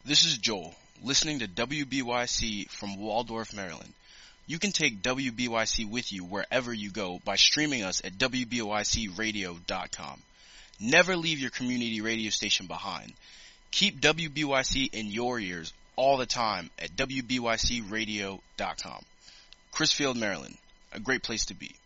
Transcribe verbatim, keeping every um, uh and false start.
This is Joel, listening to W B Y C from Waldorf, Maryland. You can take W B Y C with you wherever you go by streaming us at W B Y C radio dot com. Never leave your community radio station behind. Keep W B Y C in your ears all the time at W B Y C radio dot com. Chrisfield, Maryland, a great place to be.